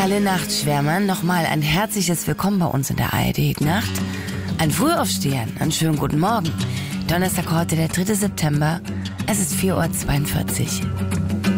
Alle Nachtschwärmern nochmal ein herzliches Willkommen bei uns in der ARD-Nacht. Ein Frühaufstehern, einen schönen guten Morgen. Donnerstag heute, der 3. September. Es ist 4:42 Uhr.